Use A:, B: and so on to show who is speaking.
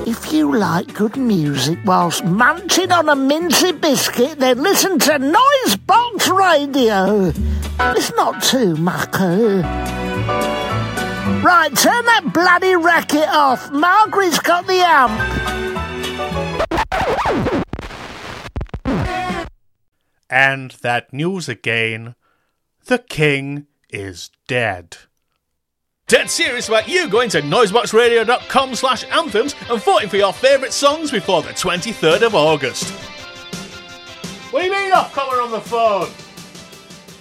A: If you like good music whilst munching on a mincy biscuit, then listen to Noisebox Radio. It's not too mucker. Right, turn that bloody racket off. Margaret's got the amp.
B: And that news again. The king is dead.
C: Dead serious about you going to noiseboxradio.com/anthems and voting for your favourite songs before the 23rd of August.
B: What do you mean I've come on the phone?